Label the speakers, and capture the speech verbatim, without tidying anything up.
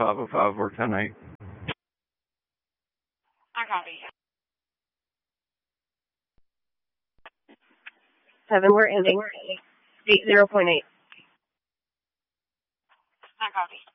Speaker 1: five oh five, work ten eight.
Speaker 2: I copy.
Speaker 3: Seven, we're ending. Eight zero point eight.
Speaker 2: I copy.